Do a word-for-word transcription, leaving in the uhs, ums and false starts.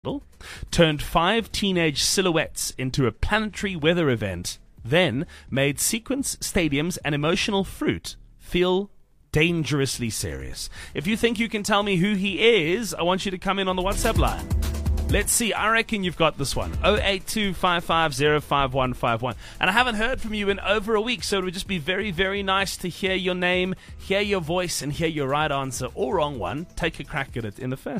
turned five teenage silhouettes into a planetary weather event, then made sequence, stadiums, and emotional fruit feel dangerously serious. If you think you can tell me who he is, I want you to come in on the WhatsApp line. Let's see. I reckon you've got this one. oh eight two, five five zero, five one five one. And I haven't heard from you in over a week, so it would just be very, very nice to hear your name, hear your voice, and hear your right answer or wrong one. Take a crack at it in the first